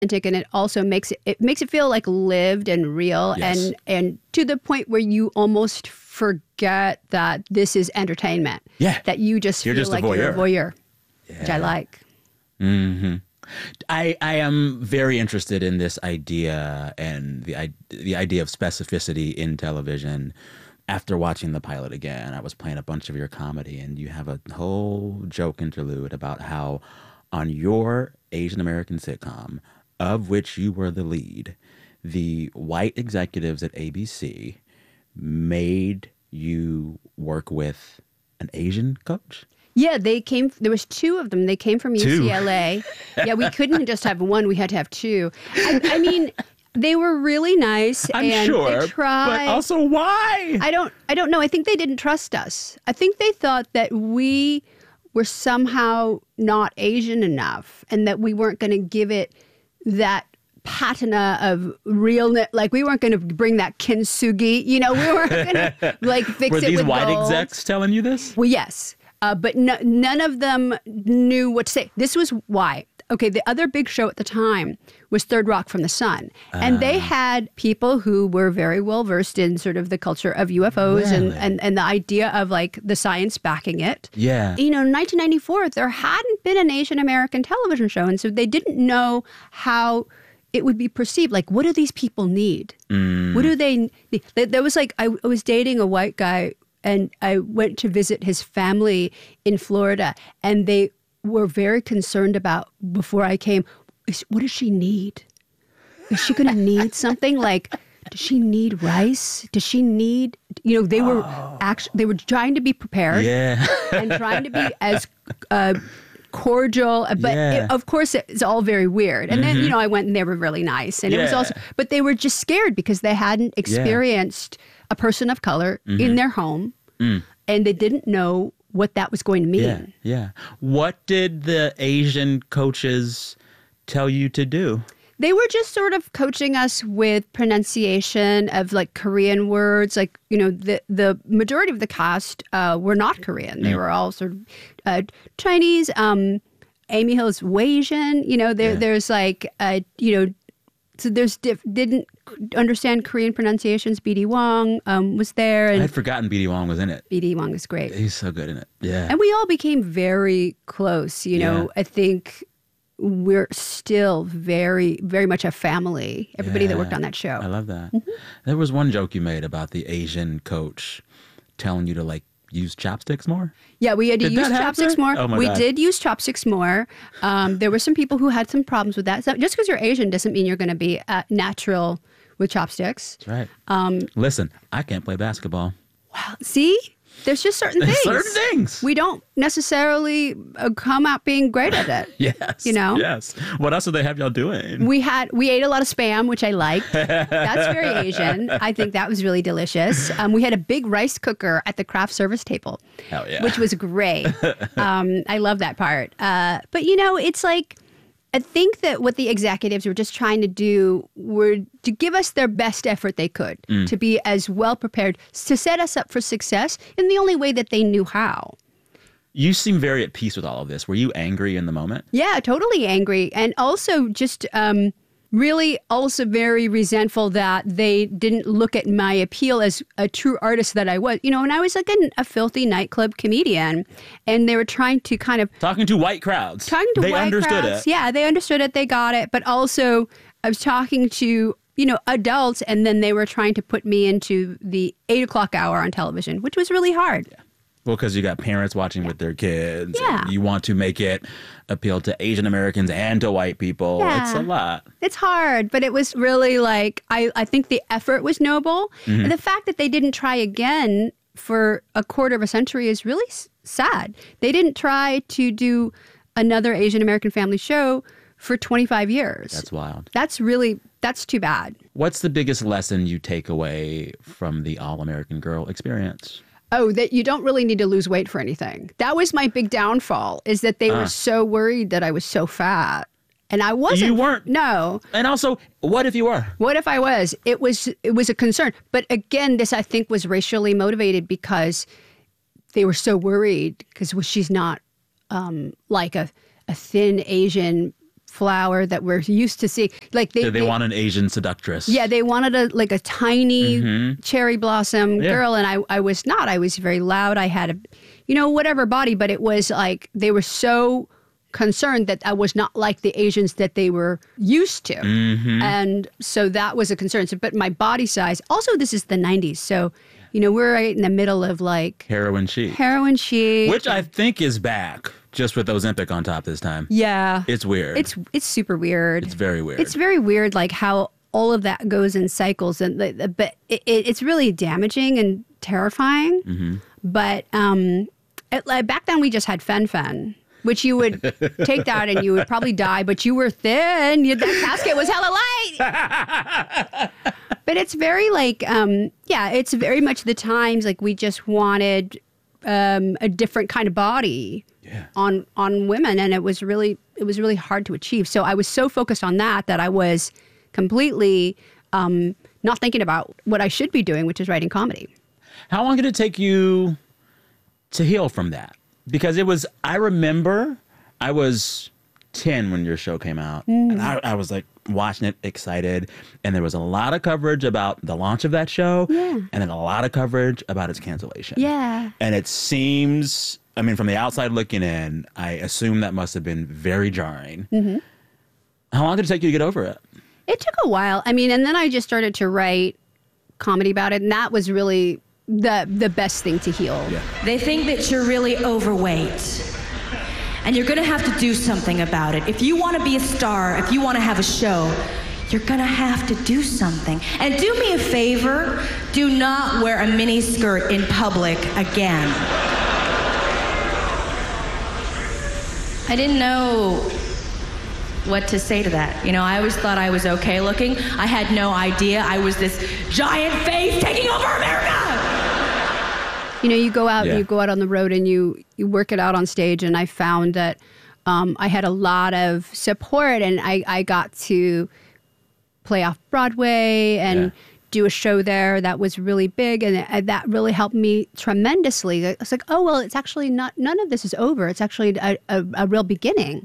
authentic, and it also makes it feel like lived and real, Yes. and to the point where you almost forget that this is entertainment. Yeah. That you just You're feel just a like you're a voyeur, which I like. I am very interested in this idea and the idea of specificity in television. After watching the pilot again, I was playing a bunch of your comedy, and you have a whole joke interlude about how on your Asian American sitcom, of which you were the lead, the white executives at ABC made you work with an Asian coach? Yeah, they came. There was two of them. They came from Two. UCLA. Yeah, we couldn't just have one. We had to have two. I mean, they were really nice. I'm and sure, they tried. but also why? I don't know. I think they didn't trust us. I think they thought that we were somehow not Asian enough, and that we weren't going to give it that patina of realness. Like, we weren't going to bring that kintsugi. You know, we weren't going to like fix Were it these with white gold. execs telling you this? Well, yes. But none of them knew what to say. This was why. Okay, the other big show at the time was Third Rock from the Sun. And they had people who were very well versed in sort of the culture of UFOs Really? and the idea of like the science backing it. Yeah. You know, in 1994, there hadn't been an Asian American television show. And so they didn't know how it would be perceived. Like, what do these people need? What do they need? There was like, I was dating a white guy, and I went to visit his family in Florida, and they were very concerned about, before I came, what does she need? Is she going to need something? Like, does she need rice? Does she need, you know, they were actually, they were trying to be prepared Yeah. and trying to be as cordial, but Yeah. of course it's all very weird. And then, you know, I went and they were really nice, and it was Yeah. also, but they were just scared because they hadn't experienced a person of color in their home, and they didn't know what that was going to mean. Yeah, yeah. What did the Asian coaches tell you to do? They were just sort of coaching us with pronunciation of like Korean words. Like, you know, the majority of the cast were not Korean. They were all sort of Chinese. Amy Hill's Wasian. You know, there's like, you know, so there's didn't understand Korean pronunciations. BD Wong was there. I And had forgotten BD Wong was in it. BD Wong is great. He's so good in it. Yeah. And we all became very close. You know, Yeah. I think we're still very, very much a family. Everybody that worked on that show. I love that. There was one joke you made about the Asian coach telling you to like use chopsticks more. Yeah, we had to Did use that chopsticks happen? more. Oh my We God. did use chopsticks more. There were some people who had some problems with that. So just because you're Asian doesn't mean you're going to be natural with chopsticks. That's right. Listen, I can't play basketball. Wow. See? There's just certain things. Certain things. We don't necessarily come out being great at it. Yes. You know? Yes. What else do they have y'all doing? We ate a lot of Spam, which I liked. That's very Asian. I think that was really delicious. We had a big rice cooker at the craft service table, Hell yeah. which was great. I love that part. But, you know, it's like, I think that what the executives were just trying to do were to give us their best effort they could, to be as well prepared, to set us up for success in the only way that they knew how. You seem very at peace with all of this. Were you angry in the moment? Yeah, totally angry. And also just really also very resentful that they didn't look at my appeal as a true artist that I was. You know, when I was like a filthy nightclub comedian, and they were trying to kind of Talking to white crowds. They white understood crowds. it. Yeah, they understood it. They got it. But also, I was talking to, you know, adults, and then they were trying to put me into the 8 o'clock hour on television, which was really hard. Well, because you got parents watching with their kids. Yeah. And you want to make it appeal to Asian Americans and to white people. Yeah. It's a lot. It's hard, but it was really like, I think the effort was noble. And the fact that they didn't try again for a quarter of a century is really sad. They didn't try to do another Asian American family show for 25 years. That's wild. That's too bad. What's the biggest lesson you take away from the All-American Girl experience? Oh, that you don't really need to lose weight for anything. That was my big downfall, is that they were so worried that I was so fat. And I wasn't. You weren't. No. And also, what if you were? What if I was? It was a concern. But again, this I think was racially motivated because they were so worried because she's not like a thin Asian flower that we're used to see. Like they want an Asian seductress. Yeah, they wanted a tiny cherry blossom girl, and I was not. I was very loud. I had whatever body, but it was like they were so concerned that I was not like the Asians that they were used to. And so that was a concern. So, but my body size, also this is the 90s. So, we're right in the middle of like heroin chic. Which I think is back, just with Ozempic on top this time. Yeah. It's weird. It's super weird. It's very weird. It's very weird, like how all of that goes in cycles. But it's really damaging and terrifying. But back then we just had Fen-Phen, which you would take that and you would probably die, but you were thin. That casket was hella light. But it's very like, it's very much the times, like we just wanted a different kind of body on women. And it was really hard to achieve. So I was so focused on that I was completely not thinking about what I should be doing, which is writing comedy. How long did it take you to heal from that? Because I remember I was 10 when your show came out, and I was like watching it excited, and there was a lot of coverage about the launch of that show, and then a lot of coverage about its cancellation. Yeah. And it seems, I mean, from the outside looking in, I assume that must have been very jarring. How long did it take you to get over it? It took a while. I mean, and then I just started to write comedy about it, and that was really the best thing to heal. Yeah. They think that you're really overweight, and you're gonna have to do something about it. If you want to be a star, if you want to have a show, you're gonna have to do something. And do me a favor, do not wear a mini skirt in public again. I didn't know what to say to that. I always thought I was okay looking. I had no idea I was this giant face taking over America. You go out and you go out on the road and you work it out on stage. And I found that I had a lot of support, and I got to play off Broadway and do a show there that was really big. And that really helped me tremendously. It's like, oh, well, it's actually not, none of this is over. It's actually a real beginning.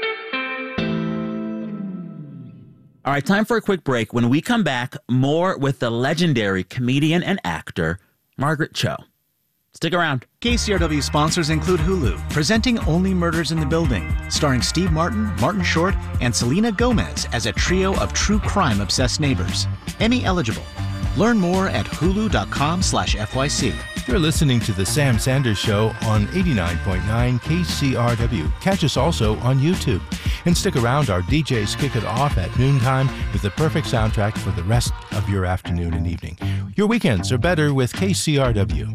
All right, time for a quick break. When we come back, more with the legendary comedian and actor, Margaret Cho. Stick around. KCRW sponsors include Hulu, presenting Only Murders in the Building, starring Steve Martin, Martin Short, and Selena Gomez as a trio of true crime-obsessed neighbors. Emmy eligible. Learn more at hulu.com/FYC. You're listening to The Sam Sanders Show on 89.9 KCRW. Catch us also on YouTube. And stick around, our DJs kick it off at noontime with the perfect soundtrack for the rest of your afternoon and evening. Your weekends are better with KCRW.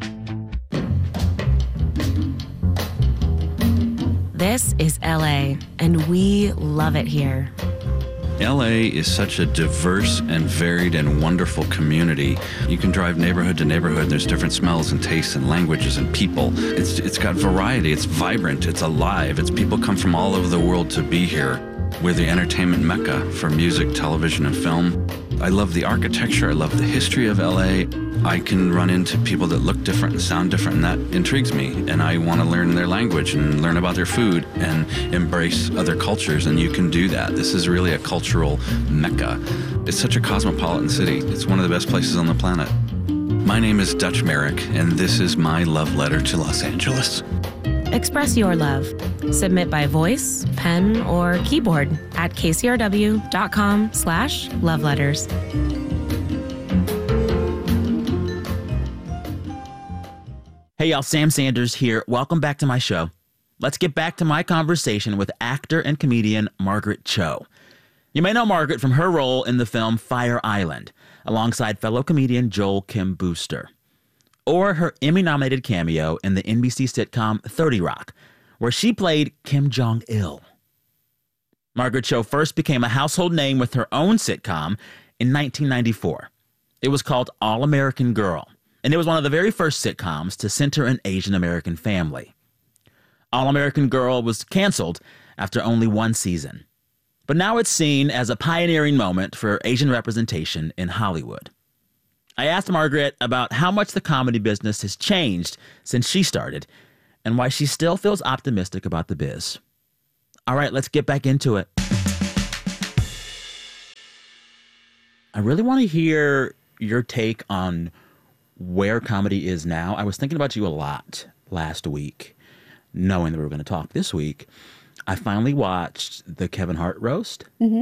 This is LA, and we love it here. LA is such a diverse and varied and wonderful community. You can drive neighborhood to neighborhood, and there's different smells and tastes and languages and people. It's got variety, it's vibrant, it's alive. It's people come from all over the world to be here. We're the entertainment mecca for music, television, and film. I love the architecture, I love the history of LA. I can run into people that look different and sound different, and that intrigues me. And I want to learn their language and learn about their food and embrace other cultures, and you can do that. This is really a cultural mecca. It's such a cosmopolitan city. It's one of the best places on the planet. My name is Dutch Merrick, and this is my love letter to Los Angeles. Express your love. Submit by voice, pen, or keyboard at kcrw.com/loveletters. Hey y'all, Sam Sanders here. Welcome back to my show. Let's get back to my conversation with actor and comedian Margaret Cho. You may know Margaret from her role in the film Fire Island, alongside fellow comedian Joel Kim Booster. Or her Emmy-nominated cameo in the NBC sitcom 30 Rock, where she played Kim Jong-il. Margaret Cho first became a household name with her own sitcom in 1994. It was called All American Girl, and it was one of the very first sitcoms to center an Asian American family. All American Girl was canceled after only one season, but now it's seen as a pioneering moment for Asian representation in Hollywood. I asked Margaret about how much the comedy business has changed since she started and why she still feels optimistic about the biz. All right, let's get back into it. I really want to hear your take on where comedy is now. I was thinking about you a lot last week, knowing that we were going to talk this week. I finally watched the Kevin Hart roast. Mm-hmm.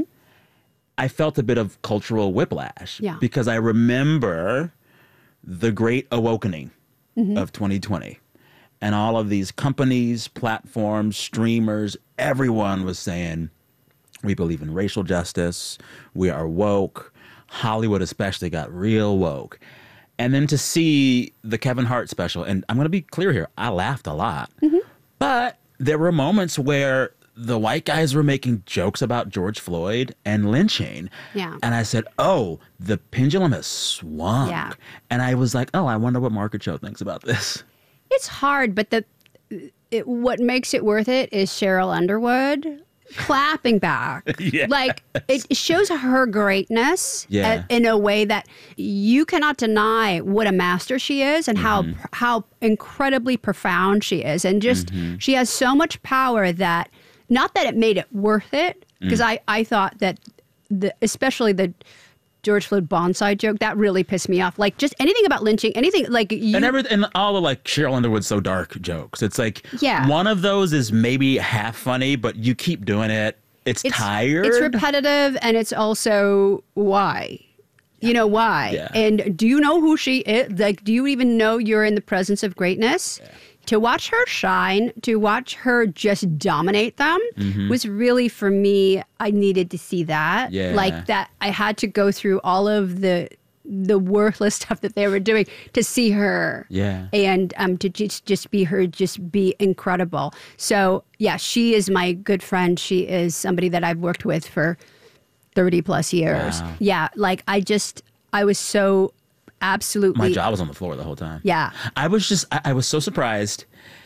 I felt a bit of cultural whiplash because I remember the great awakening of 2020 and all of these companies, platforms, streamers, everyone was saying, we believe in racial justice, we are woke. Hollywood especially got real woke. And then to see the Kevin Hart special, and I'm going to be clear here, I laughed a lot. Mm-hmm. But there were moments where the white guys were making jokes about George Floyd and lynching. Yeah. And I said, oh, the pendulum has swung. Yeah. And I was like, oh, I wonder what Margaret Cho thinks about this. It's hard, but what makes it worth it is Cheryl Underwood clapping back. Yeah. Like, it shows her greatness in a way that you cannot deny what a master she is and how incredibly profound she is. And just, she has so much power that, not that it made it worth it, because I thought that, especially the George Floyd bonsai joke, that really pissed me off. Like, just anything about lynching, anything like you... And all the, like, Cheryl Underwood's so dark jokes. It's like, one of those is maybe half funny, but you keep doing it. It's tired. It's repetitive, and it's also why. You know why. Yeah. And do you know who she is? Like, do you even know you're in the presence of greatness? Yeah. To watch her shine, to watch her just dominate them was really, for me, I needed to see that. Yeah. Like, that I had to go through all of the worthless stuff that they were doing to see her. Yeah. And to just be incredible. So, yeah, she is my good friend. She is somebody that I've worked with for 30 plus years. Wow. Yeah. Like, I was so... Absolutely. My jaw was on the floor the whole time. Yeah. I was so surprised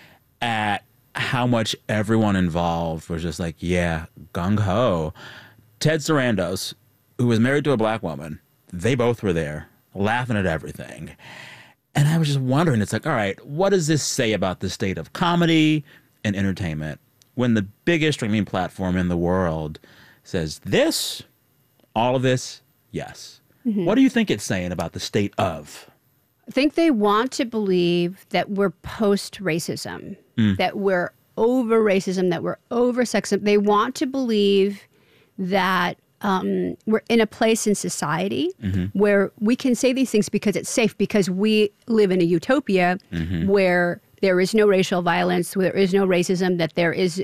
at how much everyone involved was just like, yeah, gung-ho. Ted Sarandos, who was married to a black woman, they both were there laughing at everything. And I was just wondering, it's like, all right, what does this say about the state of comedy and entertainment when the biggest streaming platform in the world says this, all of this, yes. What do you think it's saying about the state of? I think they want to believe that we're post-racism, that we're over racism, that we're over sexism. They want to believe that we're in a place in society where we can say these things because it's safe, because we live in a utopia where there is no racial violence, where there is no racism, that there is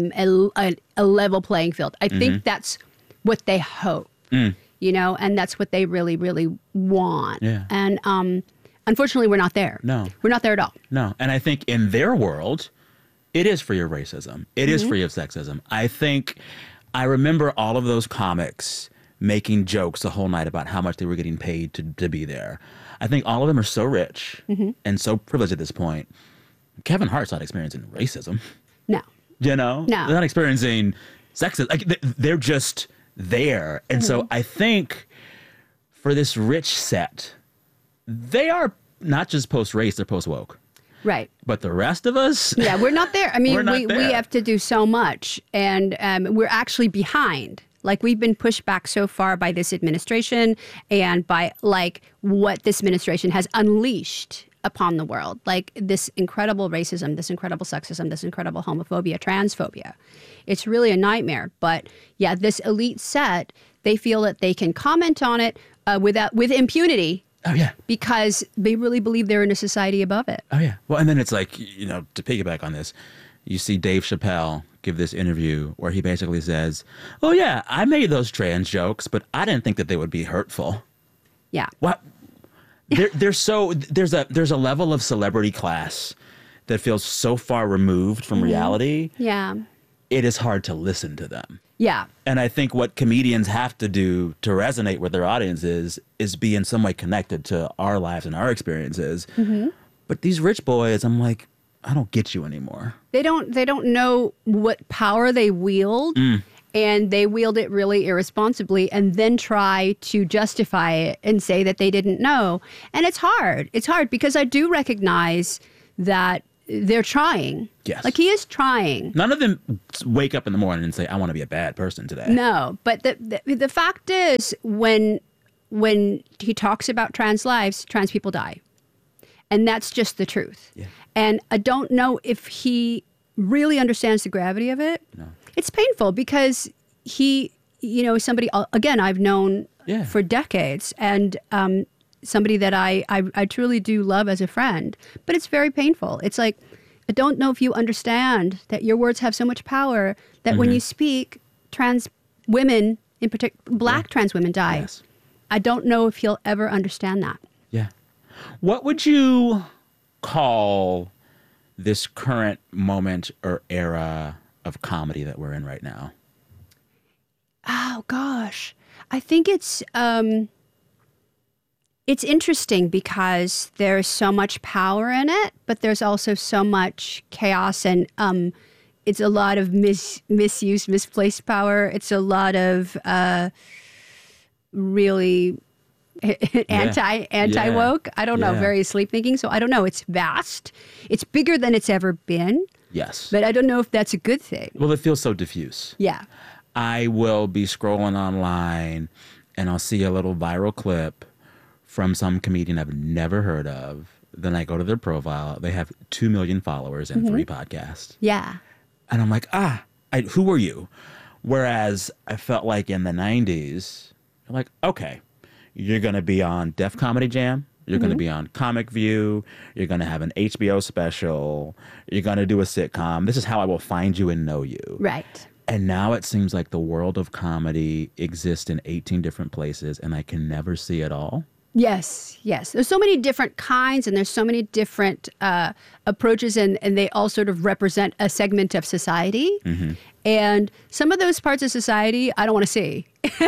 a level playing field. I think that's what they hope. You know, and that's what they really, really want. Yeah. And unfortunately, we're not there. No. We're not there at all. No. And I think in their world, it is free of racism. It is free of sexism. I remember all of those comics making jokes the whole night about how much they were getting paid to be there. I think all of them are so rich and so privileged at this point. Kevin Hart's not experiencing racism. No. You know? No. They're not experiencing sexism. Like, they're just... there. And so I think for this rich set, they are not just post-race, they're post-woke. Right. But the rest of us... Yeah, we're not there. I mean, we have to do so much, and we're actually behind. Like, we've been pushed back so far by this administration and by, like, what this administration has unleashed upon the world. Like, this incredible racism, this incredible sexism, this incredible homophobia, transphobia. It's really a nightmare. But yeah, this elite set, they feel that they can comment on it with impunity. Oh, yeah. Because they really believe they're in a society above it. Oh, yeah. Well, and then it's like, you know, to piggyback on this, you see Dave Chappelle give this interview where he basically says, oh, yeah, I made those trans jokes, but I didn't think that they would be hurtful. Yeah. What? There's a level of celebrity class that feels so far removed from reality. Yeah. It is hard to listen to them. Yeah. And I think what comedians have to do to resonate with their audiences is be in some way connected to our lives and our experiences. But these rich boys, I'm like, I don't get you anymore. They don't know what power they wield. And they wield it really irresponsibly and then try to justify it and say that they didn't know. And it's hard. It's hard because I do recognize that they're trying. Yes. Like, he is trying. None of them wake up in the morning and say, I want to be a bad person today. No. But the fact is, when when he talks about trans lives, trans people die. And that's just the truth. Yeah. And I don't know if he really understands the gravity of it. No. It's painful because he, somebody, again, I've known for decades, and somebody that I truly do love as a friend, but it's very painful. It's like, I don't know if you understand that your words have so much power that when you speak, trans women, in particular, Black trans women die. Yes. I don't know if he'll ever understand that. Yeah. What would you call this current moment or era of comedy that we're in right now? Oh, gosh. I think it's interesting because there's so much power in it, but there's also so much chaos, and it's a lot of misuse, misplaced power. It's a lot of really anti-woke. I don't know, very sleep thinking. So I don't know. It's vast. It's bigger than it's ever been. Yes. But I don't know if that's a good thing. Well, it feels so diffuse. Yeah. I will be scrolling online and I'll see a little viral clip from some comedian I've never heard of. Then I go to their profile. They have 2 million followers and 3 podcasts. Yeah. And I'm like, who are you? Whereas I felt like in the 90s, you're like, okay, you're going to be on Def Comedy Jam. You're going to be on Comic View. You're going to have an HBO special. You're going to do a sitcom. This is how I will find you and know you. Right. And now it seems like the world of comedy exists in 18 different places, and I can never see it all. Yes, yes. There's so many different kinds, and there's so many different approaches, and they all sort of represent a segment of society. Mm-hmm. And some of those parts of society, I don't want to see.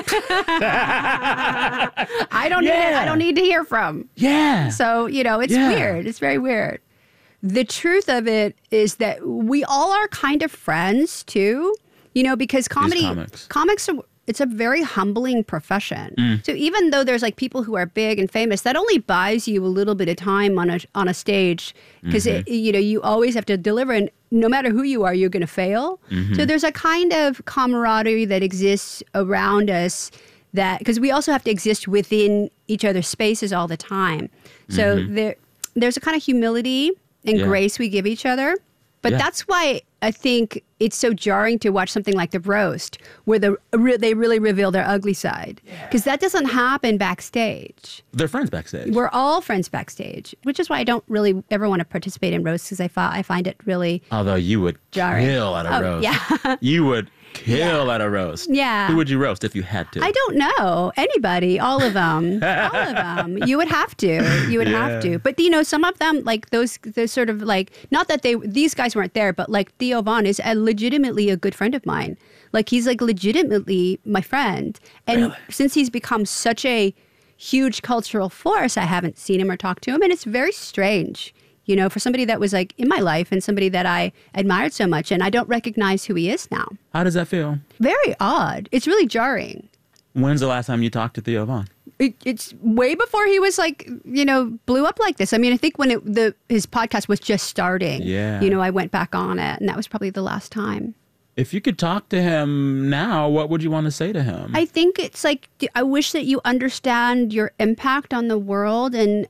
I don't need to hear from. Yeah. So, it's weird. It's very weird. The truth of it is that we all are kind of friends, too. Because comics are, it's a very humbling profession. So even though there's like people who are big and famous, that only buys you a little bit of time on a stage, because you always have to deliver, and no matter who you are, you're going to fail. So there's a kind of camaraderie that exists around us, that because we also have to exist within each other's spaces all the time. So there's a kind of humility and grace we give each other. But that's why I think it's so jarring to watch something like The Roast, where they really reveal their ugly side. Because that doesn't happen backstage. They're friends backstage. We're all friends backstage, which is why I don't really ever want to participate in roasts, because I find it really Although you would jarring. Kill at a roast. Yeah. You would kill at a roast. Yeah. Who would you roast if you had to? I don't know. Anybody. All of them. All of them. You would have to. You would have to. But, some of them, like those sort of like, not that these guys weren't there, but like Theo Von is legitimately a good friend of mine. Like he's like legitimately my friend. And since he's become such a huge cultural force, I haven't seen him or talked to him. And it's very strange. For somebody that was like in my life and somebody that I admired so much, and I don't recognize who he is now. How does that feel? Very odd. It's really jarring. When's the last time you talked to Theo Von? It's way before he was like, blew up like this. I mean, I think when his podcast was just starting, I went back on it, and that was probably the last time. If you could talk to him now, what would you want to say to him? I think it's like, I wish that you understand your impact on the world, and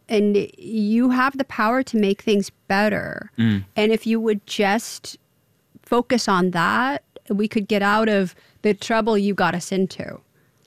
you have the power to make things better. And if you would just focus on that, we could get out of the trouble you got us into.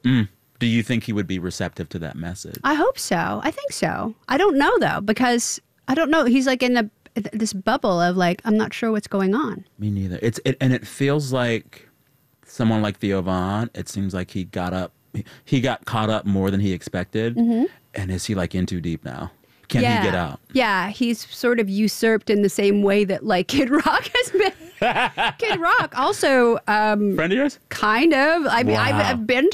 Do you think he would be receptive to that message? I hope so. I think so. I don't know, though, because I don't know. He's like in this bubble of like, I'm not sure what's going on. Me neither. And it feels like someone like Theo Von, it seems like he got caught up more than he expected. And is he like in too deep now? Can he get out? Yeah, he's sort of usurped in the same way that like Kid Rock has been. Kid Rock also friend of yours? Kind of. I mean, Wow. I've been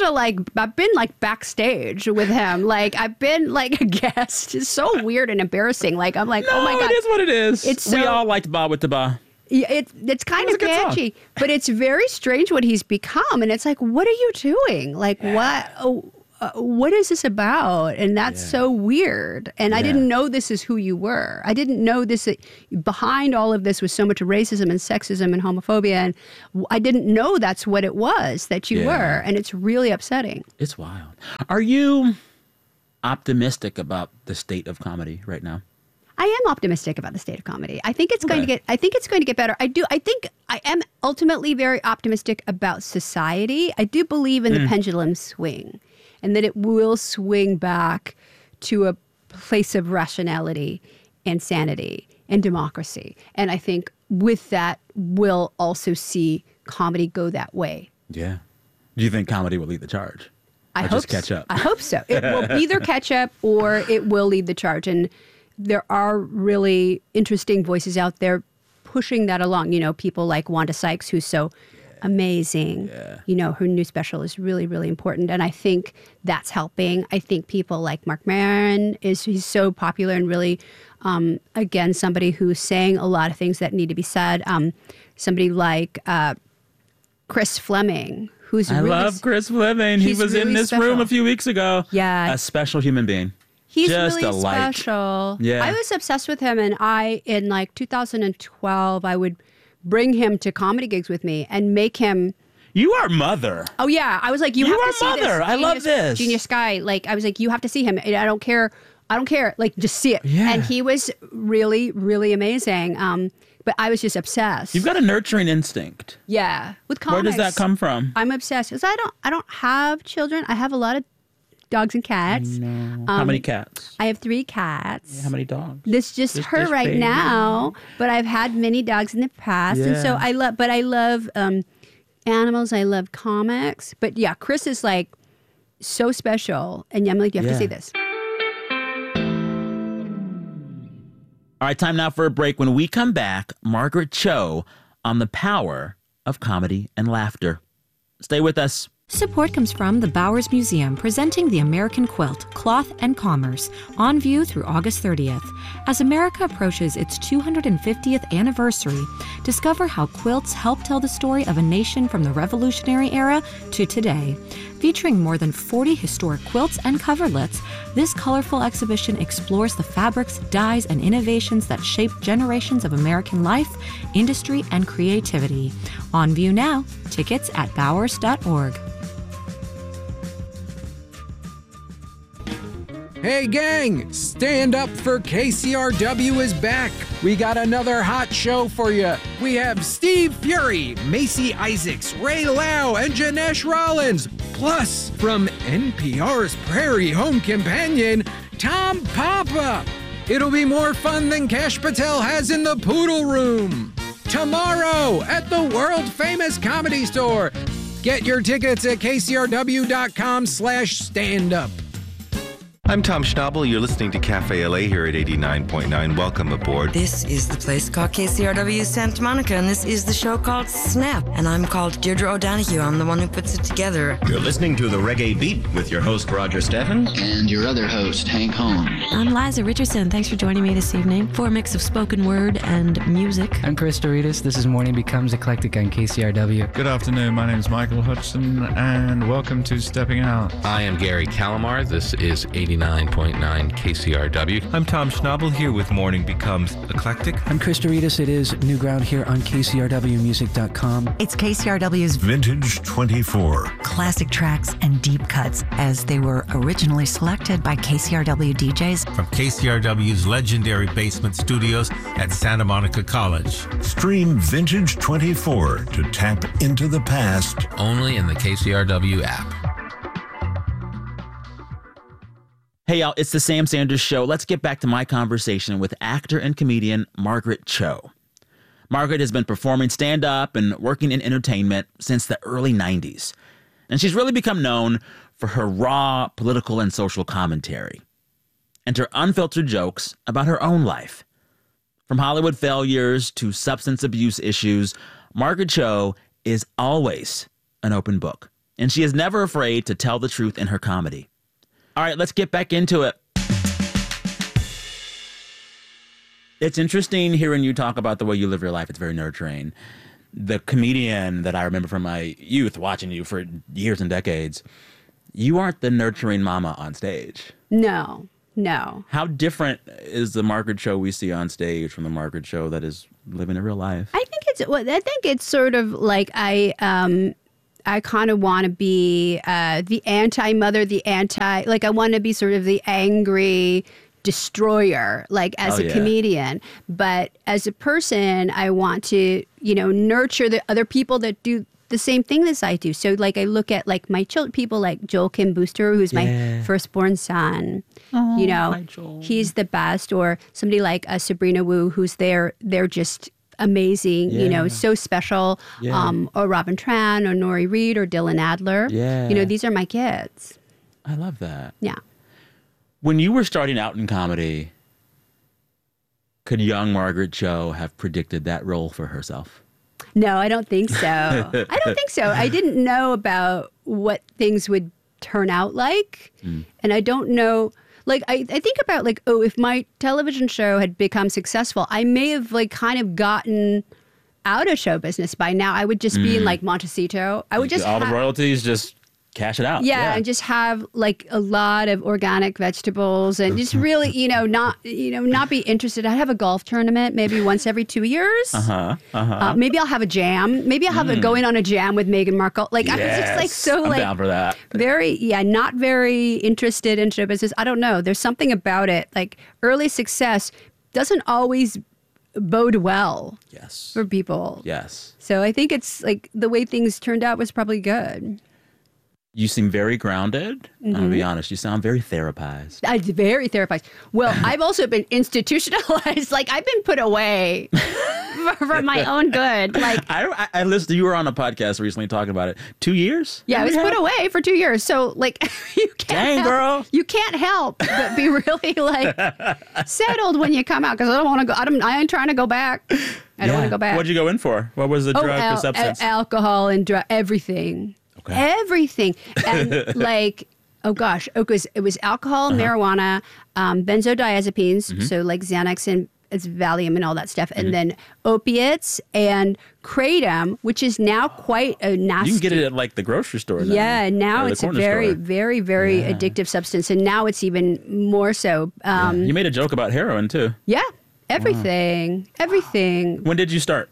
backstage with him. Like I've been like a guest. It's so weird and embarrassing. Like I'm like, oh my God. It is what it is. We all liked Ba with the Ba. Yeah, it's kind of catchy, but it's very strange what he's become. And it's like, what are you doing? Like what is this about? And that's so weird. And I didn't know this is who you were. I didn't know this. Behind all of this was so much racism and sexism and homophobia. And I didn't know that's what it was that you were. And it's really upsetting. It's wild. Are you optimistic about the state of comedy right now? I am optimistic about the state of comedy. I think it's going to get. I think it's going to get better. I think I am ultimately very optimistic about society. I do believe in the pendulum swing, and that it will swing back to a place of rationality and sanity and democracy. And I think with that, we'll also see comedy go that way. Yeah. Do you think comedy will lead the charge? I hope just catch up. I hope so. It will either catch up or it will lead the charge. And there are really interesting voices out there pushing that along. You know, people like Wanda Sykes, who's so amazing. Yeah. You know, her new special is really, really important. And I think that's helping. I think people like Marc Maron, he's so popular and really, again, somebody who's saying a lot of things that need to be said. Somebody like Chris Fleming, who's I really... love Chris Fleming. He was really in this special. room a few weeks ago. Yeah. A special human being. He's just really a light. special. Yeah. I was obsessed with him, and in like 2012, I would bring him to comedy gigs with me and make him... You are Mother. Oh, yeah. I was like, you have are to see Mother. this. I love this. Genius Guy. Like, I was like, you have to see him. I don't care. Like, just see it. Yeah. And he was really, really amazing. But I was just obsessed. You've got a nurturing instinct. Yeah. With Where comics. does that come from? I'm obsessed. Because I don't have children. I have a lot of dogs and cats. No. How many cats? I have 3 cats. How many dogs? This just her this right baby. now, but I've had many dogs in the past, and so Yeah. I love animals. I love comics, but yeah, Chris is like so special, and I'm like, you have to see this. All right, time now for a break. When we come back, Margaret Cho on the power of comedy and laughter. Stay with us. Support comes from the Bowers Museum, presenting the American quilt, cloth, and commerce, on view through August 30th. As America approaches its 250th anniversary, discover how quilts help tell the story of a nation from the Revolutionary era to today. Featuring more than 40 historic quilts and coverlets, this colorful exhibition explores the fabrics, dyes, and innovations that shaped generations of American life, industry, and creativity. On view now. Tickets at bowers.org. Hey gang, Stand Up for KCRW is back. We got another hot show for you. We have Steve Fury, Macy Isaacs, Ray Lau, and Janesh Rollins. Plus, from NPR's Prairie Home Companion, Tom Papa. It'll be more fun than Kash Patel has in the Poodle Room. Tomorrow at the world-famous Comedy Store. Get your tickets at kcrw.com/standup. I'm Tom Schnabel. You're listening to Cafe LA here at 89.9. Welcome aboard. This is the place called KCRW Santa Monica, and this is the show called Snap. And I'm called Deirdre O'Donoghue. I'm the one who puts it together. You're listening to The Reggae Beat with your host, Roger Steffens. And your other host, Hank Holmes. I'm Liza Richardson. Thanks for joining me this evening for a mix of spoken word and music. I'm Chris Doritas. This is Morning Becomes Eclectic on KCRW. Good afternoon. My name is Michael Hudson, and welcome to Stepping Out. I am Gary Calamar. This is 89.9 KCRW. I'm Tom Schnabel here with Morning Becomes Eclectic. I'm Chris Doritas. It is New Ground here on KCRWmusic.com. It's KCRW's Vintage 24. Classic tracks and deep cuts as they were originally selected by KCRW DJs. From KCRW's legendary basement studios at Santa Monica College. Stream Vintage 24 to tap into the past. Only in the KCRW app. Hey, y'all, it's the Sam Sanders Show. Let's get back to my conversation with actor and comedian Margaret Cho. Margaret has been performing stand-up and working in entertainment since the early 90s. And she's really become known for her raw political and social commentary and her unfiltered jokes about her own life. From Hollywood failures to substance abuse issues, Margaret Cho is always an open book. And she is never afraid to tell the truth in her comedy. All right, let's get back into it. It's interesting hearing you talk about the way you live your life. It's very nurturing. The comedian that I remember from my youth, watching you for years and decades, you aren't the nurturing mama on stage. No. How different is the Margaret Cho we see on stage from the Margaret Cho that is living a real life? I think it's sort of like I I kind of want to be the anti-mother, I want to be sort of the angry destroyer, like as a comedian. But as a person, I want to, nurture the other people that do the same thing as I do. So like I look at like my people like Joel Kim Booster, who's my firstborn son. Hi, Joel. He's the best. Or somebody like Sabrina Wu, who's they're just amazing, so special. Or Robin Tran or Nori Reed or Dylan Adler. These are my kids. I love that. Yeah. When you were starting out in comedy, could young Margaret Cho have predicted that role for herself? No, I don't think so. I didn't know about what things would turn out like. And I don't know, like, I think about, like, if my television show had become successful, I may have, like, kind of gotten out of show business by now. I would just be in, like, Montecito. I would just all the royalties, just cash it out. Yeah, and just have like a lot of organic vegetables and just really, not be interested. I'd have a golf tournament maybe once every 2 years. Maybe I'll have a jam. Maybe I'll have going on a jam with Meghan Markle. Like I was just like so I'm like down for that. Not very interested in show business. I don't know. There's something about it. Like early success doesn't always bode well. For people. So I think it's like the way things turned out was probably good. You seem very grounded. I'm going to be honest. You sound very therapized. Very therapized. Well, I've also been institutionalized. Like, I've been put away for my own good. Like, I listened. You were on a podcast recently talking about it. 2 years? Yeah, I was put away for 2 years. So, like, you can't help but be really, like, settled when you come out. Because I don't want to go. I ain't trying to go back. I don't want to go back. What'd you go in for? What was the drug or substance? Alcohol and everything. Everything. And like, oh gosh, it was alcohol, marijuana, benzodiazepines, so like Xanax and Valium and all that stuff, and then opiates and kratom, which is now quite a nasty. You can get it at like the grocery store. Yeah, now it's a very, very, very addictive substance, and now it's even more so. You made a joke about heroin too. Yeah, everything. When did you start?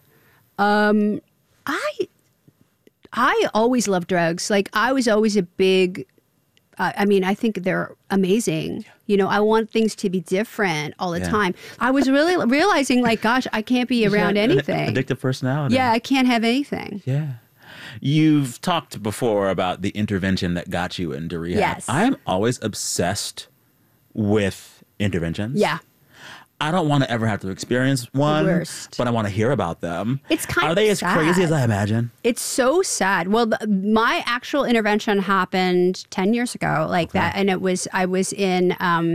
I always loved drugs. Like, I was always a big, I think they're amazing. I want things to be different all the time. I was really realizing, like, gosh, I can't be around anything. Addictive personality. Yeah, I can't have anything. Yeah. You've talked before about the intervention that got you into rehab. Yes. I'm always obsessed with interventions. Yeah. I don't want to ever have to experience one, but I want to hear about them. It's kind of Are they as sad. crazy as I imagine? It's so sad. Well, my actual intervention happened 10 years ago, like that. And I was in,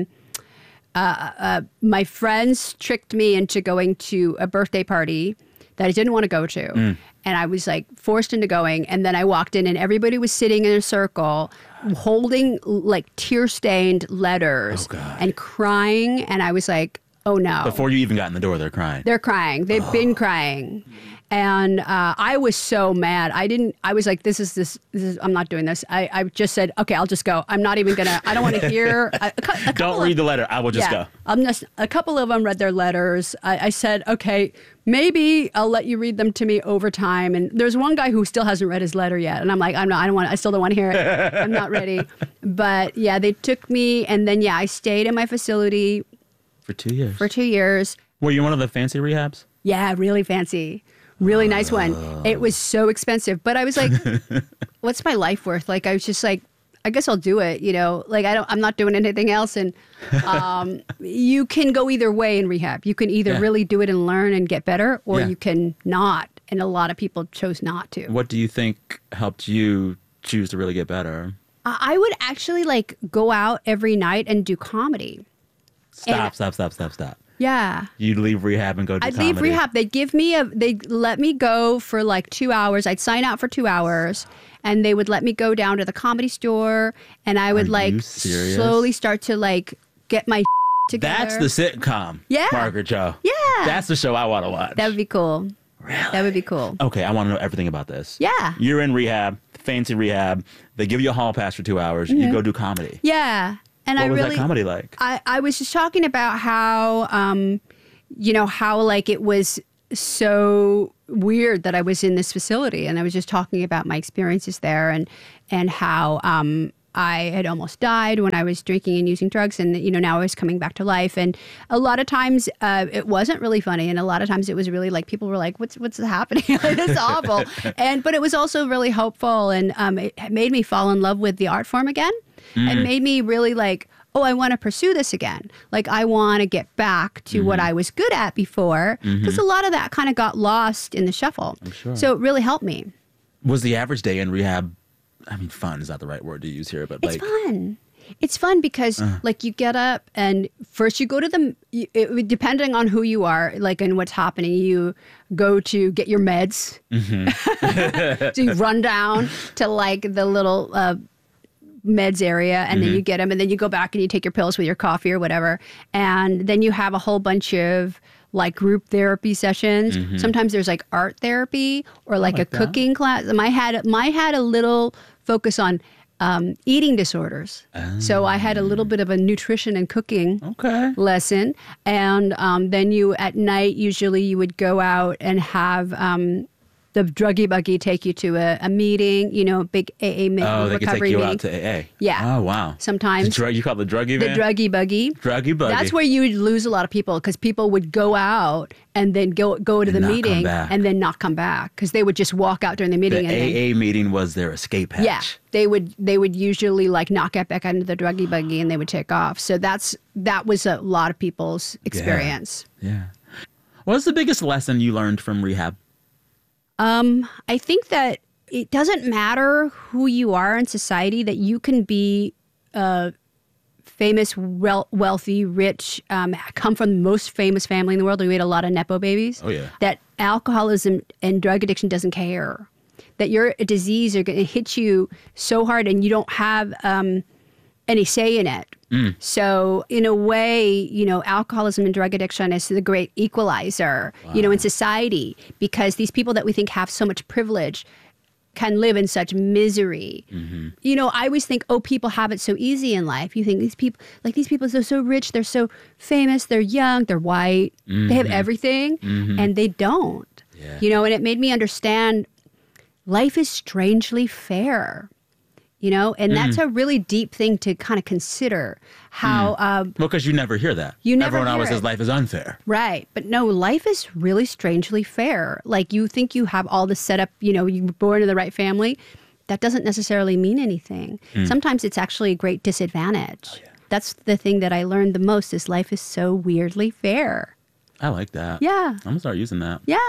my friends tricked me into going to a birthday party that I didn't want to go to. And I was like forced into going. And then I walked in and everybody was sitting in a circle holding like tear-stained letters and crying. And I was like, oh no. Before you even got in the door, they're crying. They're crying. They've been crying. And I was so mad. I was like, this is, I'm not doing this. I just said, okay, I'll just go. I'm not even going to, I don't want to hear. Don't read the letter. I will just go. A couple of them read their letters. I said, okay, maybe I'll let you read them to me over time. And there's one guy who still hasn't read his letter yet. And I'm like, I still don't want to hear it. I'm not ready. But yeah, they took me. And then, I stayed in my facility. For 2 years? For 2 years. Were you one of the fancy rehabs? Yeah, really fancy. Really nice one. It was so expensive. But I was like, what's my life worth? Like, I was just like, I guess I'll do it, Like, I'm not doing anything else. And you can go either way in rehab. You can either really do it and learn and get better, or you can not. And a lot of people chose not to. What do you think helped you choose to really get better? I would actually, like, go out every night and do comedy. Stop. Yeah. You'd leave rehab and go do comedy. I'd leave rehab. They'd let me go for like 2 hours. I'd sign out for 2 hours and they would let me go down to the Comedy Store and I would slowly start to like get my together. That's the sitcom. Yeah. Margaret Cho. Yeah. That's the show I want to watch. That would be cool. Really? That would be cool. Okay, I want to know everything about this. Yeah. You're in rehab, fancy rehab. They give you a hall pass for 2 hours. Mm-hmm. You go do comedy. Yeah. And what was that comedy like? I was just talking about how, how like it was so weird that I was in this facility, and I was just talking about my experiences there and how I had almost died when I was drinking and using drugs, and now I was coming back to life. And a lot of times it wasn't really funny, and a lot of times it was really like people were like, "What's happening? It's awful." But it was also really hopeful, and it made me fall in love with the art form again, and made me really like, oh, I want to pursue this again. Like, I want to get back to what I was good at before, because a lot of that kind of got lost in the shuffle. I'm sure. So it really helped me. Was the average day in rehab? I mean, fun is not the right word to use here, but it's fun. It's fun because, like, you get up and first you go to depending on who you are, like, and what's happening, you go to get your meds. So you run down to, like, the little meds area, and then you get them, and then you go back and you take your pills with your coffee or whatever. And then you have a whole bunch of, like, group therapy sessions. Sometimes there's, like, art therapy or, like a cooking class. My had a little focus on eating disorders. So I had a little bit of a nutrition and cooking lesson. And then you, at night, usually you would go out and have the druggy buggy take you to a meeting, big AA meeting. Oh, they could take you out to AA. Yeah. Oh, wow. Sometimes. You call it the druggy van? The druggy buggy. Druggy buggy. That's where you would lose a lot of people, because people would go out and then go to the meeting and then not come back, because they would just walk out during the meeting. The AA meeting was their escape hatch. Yeah. They would usually, like, not get back into the druggy buggy, and they would take off. So that was a lot of people's experience. Yeah. What was the biggest lesson you learned from rehab? I think that it doesn't matter who you are in society, that you can be famous, wealthy, rich, come from the most famous family in the world. We had a lot of Nepo babies. Oh, yeah. That alcoholism and drug addiction doesn't care. That your disease are going to hit you so hard and you don't have any say in it. So in a way, alcoholism and drug addiction is the great equalizer, in society, because these people that we think have so much privilege can live in such misery. I always think, people have it so easy in life. You think these people, they're so rich, they're so famous, they're young, they're white, they have everything, and they don't. Yeah. And it made me understand life is strangely fair. And that's a really deep thing to kind of consider, how... well, because you never hear that. Everyone always says life is unfair. Right. But no, life is really strangely fair. Like, you think you have all this set up, you were born in the right family. That doesn't necessarily mean anything. Sometimes it's actually a great disadvantage. Oh, yeah. That's the thing that I learned the most, is life is so weirdly fair. I like that. Yeah. I'm going to start using that. Yeah.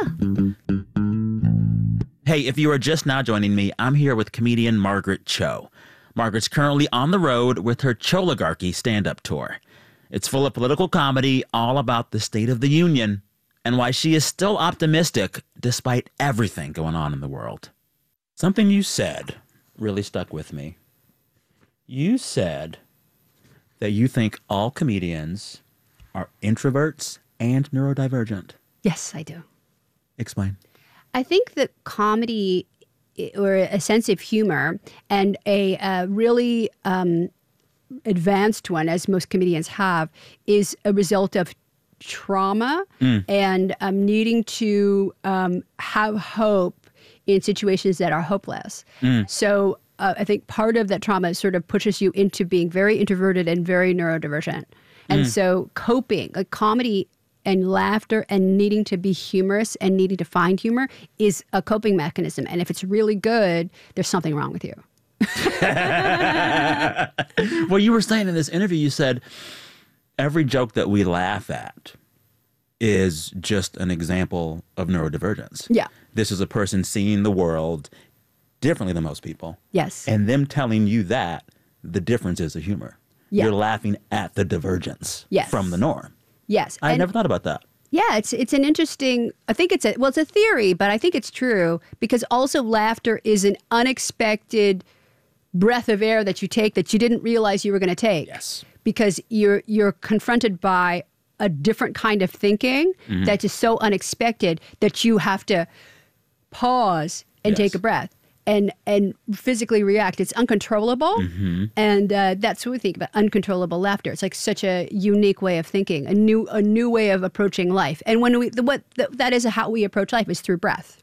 Hey, if you are just now joining me, I'm here with comedian Margaret Cho. Margaret's currently on the road with her Choligarchy stand-up tour. It's full of political comedy, all about the State of the Union, and why she is still optimistic despite everything going on in the world. Something you said really stuck with me. You said that you think all comedians are introverts and neurodivergent. Yes, I do. Explain. I think that comedy, or a sense of humor, and a really advanced one, as most comedians have, is a result of trauma and needing to have hope in situations that are hopeless. So I think part of that trauma sort of pushes you into being very introverted and very neurodivergent. And so coping, like comedy and laughter and needing to be humorous and needing to find humor is a coping mechanism. And if it's really good, there's something wrong with you. Well, you were saying in this interview, you said every joke that we laugh at is just an example of neurodivergence. Yeah. This is a person seeing the world differently than most people. Yes. And them telling you that the difference is the humor. Yeah. You're laughing at the divergence from the norm. Yes. I never thought about that. Yeah, it's an interesting, I think it's a theory, but I think it's true, because also laughter is an unexpected breath of air that you take that you didn't realize you were going to take. Yes. Because you're confronted by a different kind of thinking that is so unexpected that you have to pause and take a breath. and physically react. It's uncontrollable. Mm-hmm. And that's what we think about uncontrollable laughter. It's like such a unique way of thinking, a new way of approaching life. And when that is how we approach life is through breath.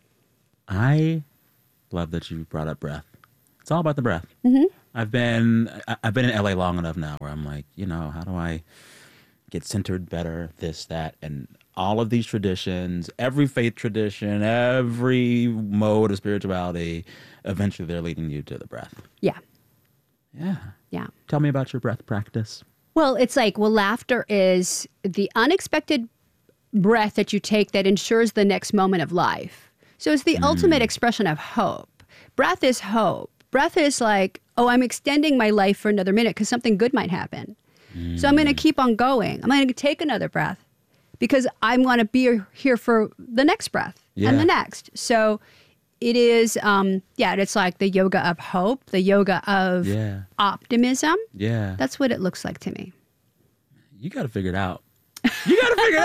I love that you brought up breath. It's all about the breath. Mm-hmm. I've been in LA long enough now where I'm like, how do I get centered better, this, that, and all of these traditions, every faith tradition, every mode of spirituality, eventually they're leading you to the breath. Yeah. Yeah. Yeah. Tell me about your breath practice. Well, it's like, laughter is the unexpected breath that you take that ensures the next moment of life. So it's the ultimate expression of hope. Breath is hope. Breath is like, I'm extending my life for another minute because something good might happen. So I'm going to keep on going. I'm going to take another breath because I'm going to be here for the next breath and the next. So it is, it's like the yoga of hope, the yoga of optimism. Yeah. That's what it looks like to me. You got to figure it out. You got to figure it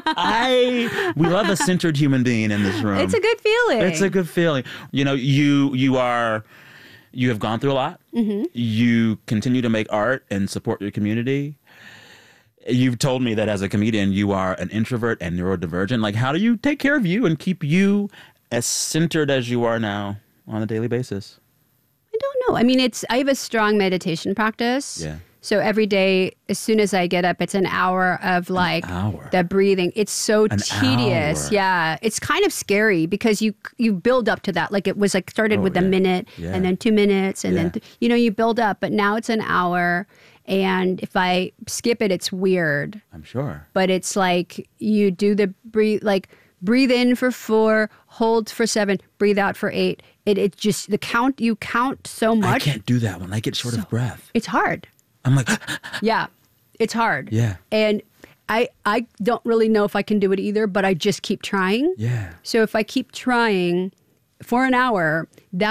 out. We love a centered human being in this room. It's a good feeling. It's a good feeling. You have gone through a lot. Mm-hmm. You continue to make art and support your community. You've told me that as a comedian, you are an introvert and neurodivergent. Like, how do you take care of you and keep you as centered as you are now on a daily basis? I don't know. I mean, I have a strong meditation practice. Yeah. So every day, as soon as I get up, it's an hour of the breathing. It's so tedious. Hour. Yeah. It's kind of scary because you build up to that. Like it was like started with a minute and then 2 minutes and then, you build up. But now it's an hour. And if I skip it, it's weird. I'm sure. But it's like you do the breathe in for 4, hold for 7, breathe out for 8. It just, you count so much. I can't do that when I get short of breath. It's hard. I'm like, yeah, it's hard. Yeah. And I don't really know if I can do it either, but I just keep trying. Yeah. So if I keep trying for an hour,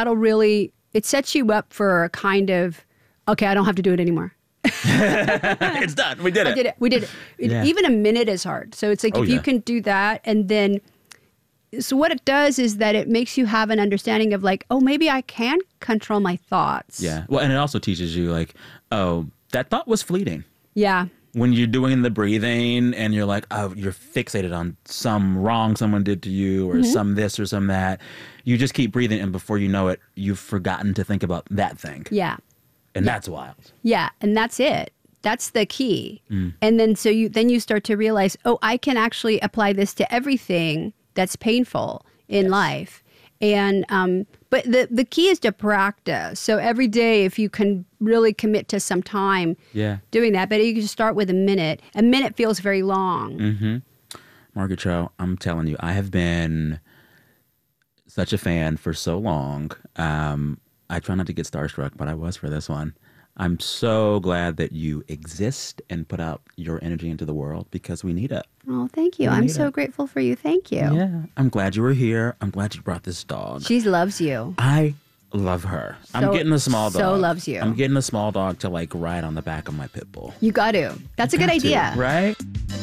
it sets you up for a kind of, okay, I don't have to do it anymore. It's done. We did it. We did it. Yeah. Even a minute is hard. So it's like if you can do that and then, so what it does is that it makes you have an understanding of like, maybe I can control my thoughts. Yeah. Well, and it also teaches you like, that thought was fleeting. Yeah. When you're doing the breathing and you're like, you're fixated on some wrong someone did to you or some this or some that, you just keep breathing and before you know it, you've forgotten to think about that thing. Yeah. And that's wild. Yeah. And that's it. That's the key. And then so you start to realize, I can actually apply this to everything that's painful in life. And but the key is to practice. So every day, if you can really commit to some time doing that, but you can start with a minute. A minute feels very long. Mm-hmm. Margaret Cho, I'm telling you, I have been such a fan for so long. I try not to get starstruck, but I was for this one. I'm so glad that you exist and put out your energy into the world because we need it. Oh, thank you. I'm so grateful for you. Thank you. Yeah. I'm glad you were here. I'm glad you brought this dog. She loves you. I love her. I'm getting a small dog. So loves you. I'm getting a small dog to like ride on the back of my pit bull. You got to. That's a good idea. Right?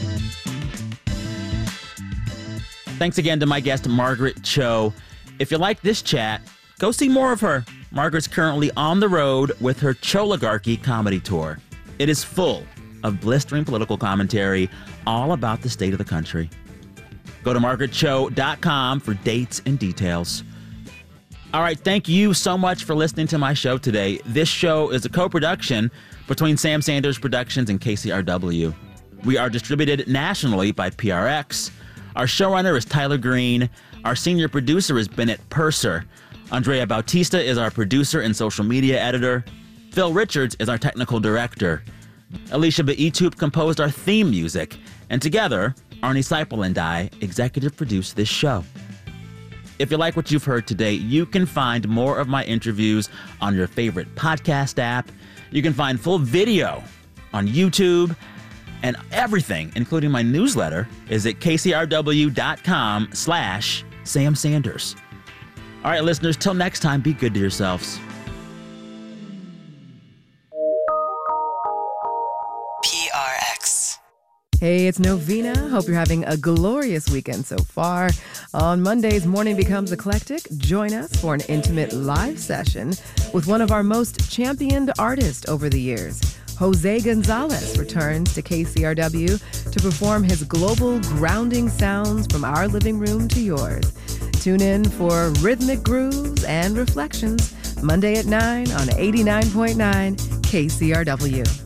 Thanks again to my guest, Margaret Cho. If you like this chat, go see more of her. Margaret's currently on the road with her Choligarchy comedy tour. It is full of blistering political commentary all about the state of the country. Go to margaretcho.com for dates and details. All right, thank you so much for listening to my show today. This show is a co-production between Sam Sanders Productions and KCRW. We are distributed nationally by PRX. Our showrunner is Tyler Green. Our senior producer is Bennett Purser. Andrea Bautista is our producer and social media editor. Phil Richards is our technical director. Alicia Baitoop composed our theme music. And together, Arnie Seipel and I executive produced this show. If you like what you've heard today, you can find more of my interviews on your favorite podcast app. You can find full video on YouTube. And everything, including my newsletter, is at kcrw.com/Sam Sanders. All right, listeners, till next time, be good to yourselves. PRX. Hey, it's Novena. Hope you're having a glorious weekend so far. On Mondays, morning becomes eclectic. Join us for an intimate live session with one of our most championed artists over the years. Jose Gonzalez returns to KCRW to perform his global grounding sounds from our living room to yours. Tune in for rhythmic grooves and reflections Monday at 9 on 89.9 KCRW.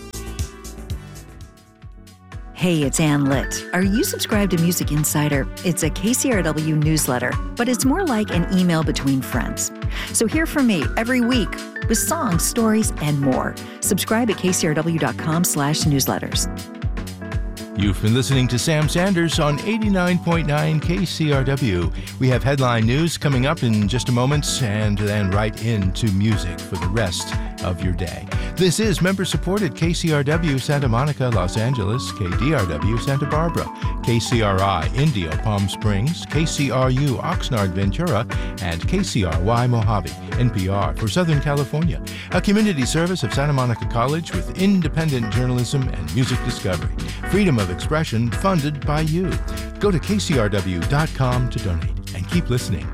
Hey, it's Ann Litt. Are you subscribed to Music Insider? It's a KCRW newsletter, but it's more like an email between friends. So hear from me every week with songs, stories, and more. Subscribe at kcrw.com/newsletters. You've been listening to Sam Sanders on 89.9 KCRW. We have headline news coming up in just a moment, and then right into music for the rest of your day. This is member-supported KCRW Santa Monica, Los Angeles, KDRW Santa Barbara, KCRI Indio Palm Springs, KCRU Oxnard Ventura, and KCRY Mojave, NPR for Southern California, a community service of Santa Monica College with independent journalism and music discovery. Freedom of expression funded by you. Go to kcrw.com to donate and keep listening.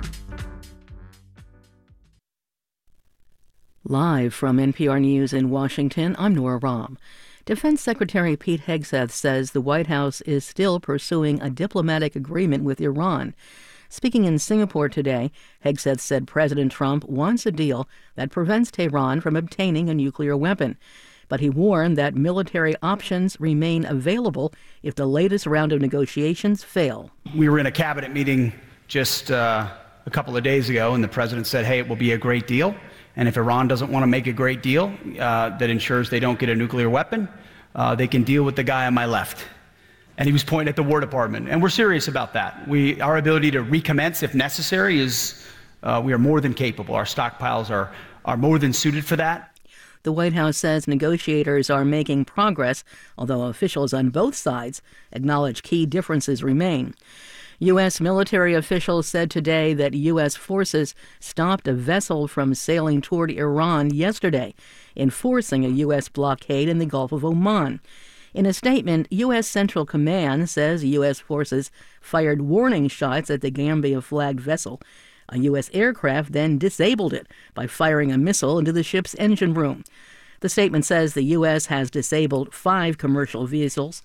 Live from NPR News in Washington, I'm Nora Rahm. Defense Secretary Pete Hegseth says the White House is still pursuing a diplomatic agreement with Iran. Speaking in Singapore today, Hegseth said President Trump wants a deal that prevents Tehran from obtaining a nuclear weapon. But he warned that military options remain available if the latest round of negotiations fail. We were in a cabinet meeting just a couple of days ago, and the president said, hey, it will be a great deal. And if Iran doesn't want to make a great deal that ensures they don't get a nuclear weapon, they can deal with the guy on my left. And he was pointing at the War Department. And we're serious about that. Our ability to recommence if necessary is, we are more than capable. Our stockpiles are more than suited for that. The White House says negotiators are making progress, although officials on both sides acknowledge key differences remain. U.S. military officials said today that U.S. forces stopped a vessel from sailing toward Iran yesterday, enforcing a U.S. blockade in the Gulf of Oman. In a statement, U.S. Central Command says U.S. forces fired warning shots at the Gambia-flagged vessel. A U.S. aircraft then disabled it by firing a missile into the ship's engine room. The statement says the U.S. has disabled 5 commercial vessels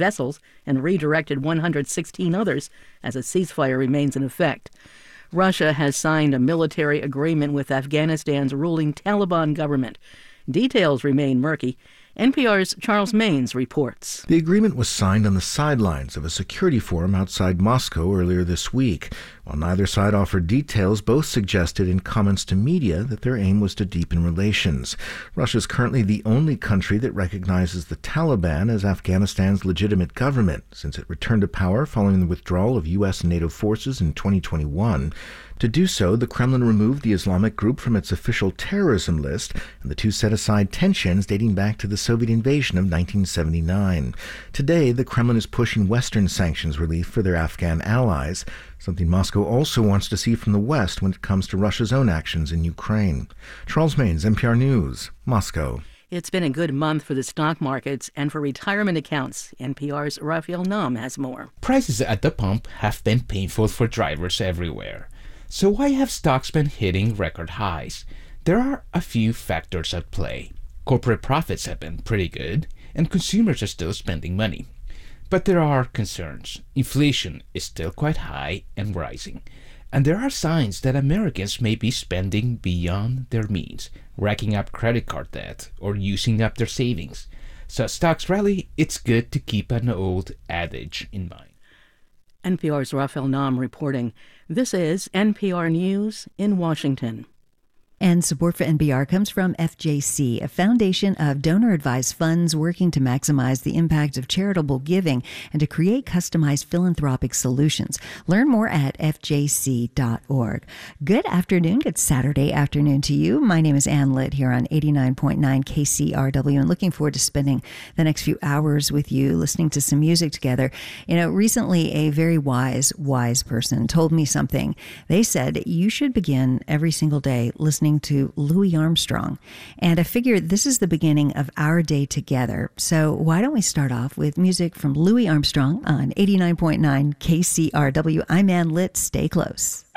and redirected 116 others as a ceasefire remains in effect. Russia has signed a military agreement with Afghanistan's ruling Taliban government. Details remain murky. NPR's Charles Maynes reports. The agreement was signed on the sidelines of a security forum outside Moscow earlier this week. While neither side offered details, both suggested in comments to media that their aim was to deepen relations. Russia is currently the only country that recognizes the Taliban as Afghanistan's legitimate government, since it returned to power following the withdrawal of U.S. and NATO forces in 2021. To do so, the Kremlin removed the Islamic group from its official terrorism list, and the two set aside tensions dating back to the Soviet invasion of 1979. Today, the Kremlin is pushing Western sanctions relief for their Afghan allies, something Moscow also wants to see from the West when it comes to Russia's own actions in Ukraine. Charles Maynes, NPR News, Moscow. It's been a good month for the stock markets and for retirement accounts. NPR's Raphael Nahm has more. Prices at the pump have been painful for drivers everywhere. So why have stocks been hitting record highs? There are a few factors at play. Corporate profits have been pretty good, and consumers are still spending money. But there are concerns. Inflation is still quite high and rising. And there are signs that Americans may be spending beyond their means, racking up credit card debt or using up their savings. So as stocks rally, it's good to keep an old adage in mind. NPR's Raphael Nahm reporting. This is NPR News in Washington. And support for NPR comes from FJC, a foundation of donor-advised funds working to maximize the impact of charitable giving and to create customized philanthropic solutions. Learn more at fjc.org. Good afternoon, good Saturday afternoon to you. My name is Ann Litt here on 89.9 KCRW and looking forward to spending the next few hours with you listening to some music together. You know, recently a very wise person told me something. They said you should begin every single day listening listening to Louis Armstrong. And I figured this is the beginning of our day together. So why don't we start off with music from Louis Armstrong on 89.9 KCRW. I'm Ann Litt. Stay close.